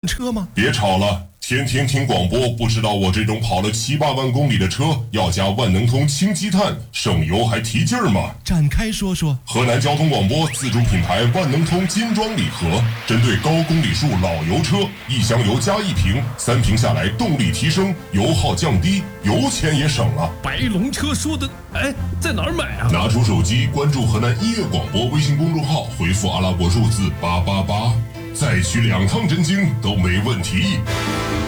车吗？ 别吵了，天天听广播，不知道我这种跑了7、8万公里的车要加万能通氢积碳，省油还提劲儿吗？ 展开说说。 河南交通广播自主品牌万能通金装礼盒，针对高公里数老油车，1箱油加1瓶，3瓶下来动力提升，油耗降低，油钱也省了。 白龙车说的，哎，在哪儿买啊？ 拿出手机关注河南音乐广播微信公众号，回复阿拉伯数字888，再取2趟真经都没问题。